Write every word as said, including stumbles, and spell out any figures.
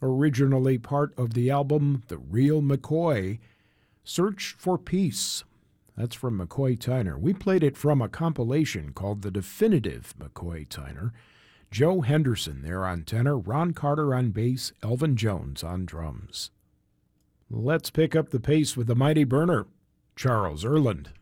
originally part of the album The Real McCoy, Search for Peace. That's from McCoy Tyner. We played it from a compilation called The Definitive McCoy Tyner. Joe Henderson there on tenor, Ron Carter on bass, Elvin Jones on drums. Let's pick up the pace with the mighty Berner, Charles Earland.